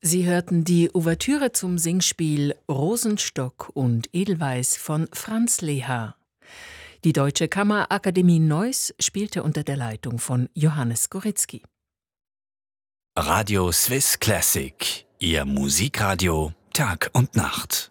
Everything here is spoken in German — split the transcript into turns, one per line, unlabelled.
Sie hörten die Ouvertüre zum Singspiel Rosenstock und Edelweiß von Franz Lehár. Die Deutsche Kammerakademie Neuss spielte unter der Leitung von Johannes Goritzky.
Radio Swiss Classic, Ihr Musikradio Tag und Nacht.